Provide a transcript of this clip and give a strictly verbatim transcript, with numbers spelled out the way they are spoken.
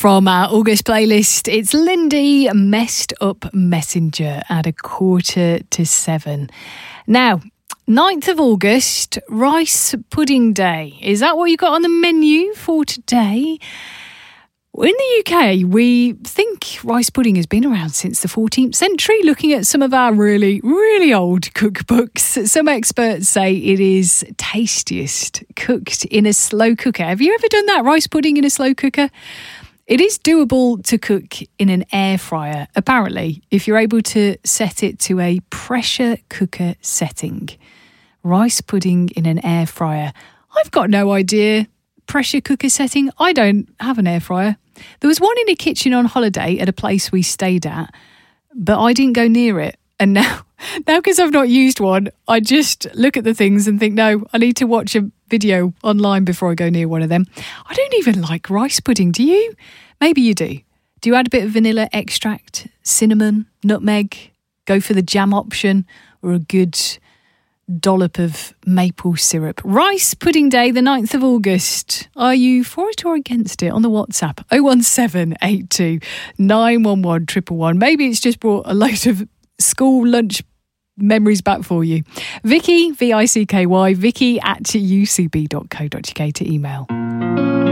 From our August playlist, it's Lindy, Messed Up Messenger at a quarter to seven. Now, ninth of August, Rice Pudding Day. Is that what you got on the menu for today? In the U K, we think rice pudding has been around since the fourteenth century. Looking at some of our really, really old cookbooks, some experts say it is tastiest cooked in a slow cooker. Have you ever done that, rice pudding in a slow cooker? It is doable to cook in an air fryer, apparently, if you're able to set it to a pressure cooker setting. Rice pudding in an air fryer. I've got no idea. Pressure cooker setting. I don't have an air fryer. There was one in a kitchen on holiday at a place we stayed at, but I didn't go near it. And now, now because I've not used one, I just look at the things and think, no, I need to watch a video online before I go near one of them. I don't even like rice pudding. Do you? Maybe you do. Do you add a bit of vanilla extract, cinnamon, nutmeg, go for the jam option, or a good dollop of maple syrup? Rice Pudding Day, the ninth of August. Are you for it or against it? On the WhatsApp, oh one seven eight two nine one one one one one. Maybe it's just brought a load of school lunch memories back for you. Vicky, V I C K Y, Vicky at u c b dot co dot u k to email.